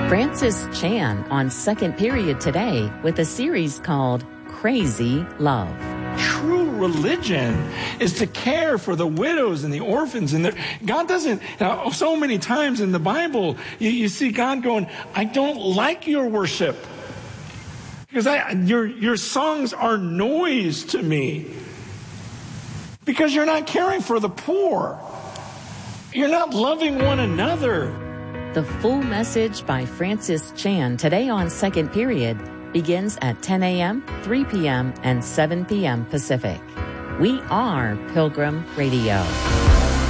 Francis Chan on Second Period today with a series called Crazy Love. True religion is to care for the widows and the orphans. And God doesn't, so many times in the Bible, you see God going, I don't like your worship. Because your songs are noise to me. Because you're not caring for the poor. You're not loving one another. The full message by Francis Chan today on Second Period begins at 10 a.m., 3 p.m., and 7 p.m. Pacific. We are Pilgrim Radio.